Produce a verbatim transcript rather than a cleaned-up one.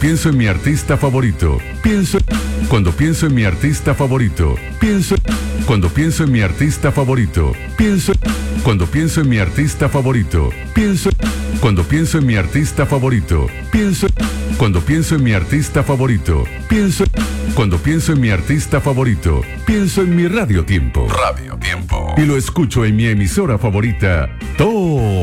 pienso en mi artista favorito, pienso cuando pienso en mi artista favorito, pienso cuando pienso en mi artista favorito, pienso cuando pienso en mi artista favorito, pienso cuando pienso en mi artista favorito, pienso cuando pienso en mi artista favorito, pienso cuando pienso en mi artista favorito, pienso en mi Radio Tiempo. Radio Tiempo. Y lo escucho en mi emisora favorita todo